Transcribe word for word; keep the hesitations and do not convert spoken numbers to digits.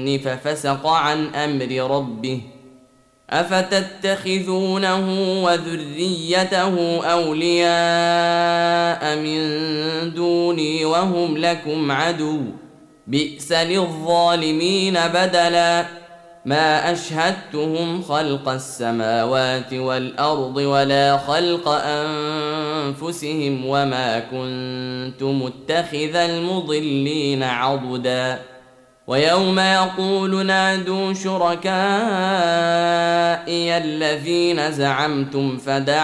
ففسق عن أمر ربه أفتتخذونه وذريته أولياء من دوني وهم لكم عدو بئس للظالمين بدلا ما أشهدتهم خلق السماوات والأرض ولا خلق أنفسهم وما كنت متخذ المضلين عضدا ويوم يقول نادوا شركائي الذين زعمتم فدعوا